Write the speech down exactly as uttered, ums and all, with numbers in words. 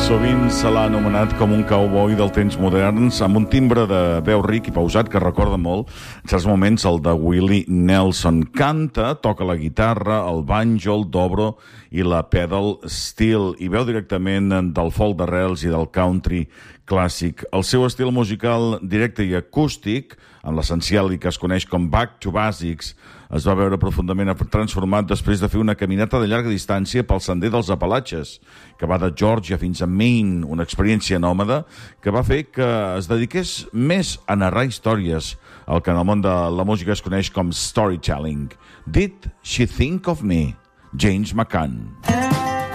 Sovint se l'ha anomenat com un cowboy del temps moderns, amb un timbre de veu ric i pausat que recorda molt, en certs moments, el de Willie Nelson. Canta, toca la guitarra, el banjo, el dobro i la pedal steel, i veu directament del folk d'arrels i del country clàssic. El seu estil musical directe i acústic, en l'essencial i que es coneix com Back to Basics, es va veure profundament transformat després de fer una caminata de llarga distància pel sender dels Apalatxes, que va de Geòrgia fins a Maine, una experiència nòmada que va fer que es dediqués més a narrar històries, el que en el món de la música es coneix com storytelling. Did She Think of Me? James McCann.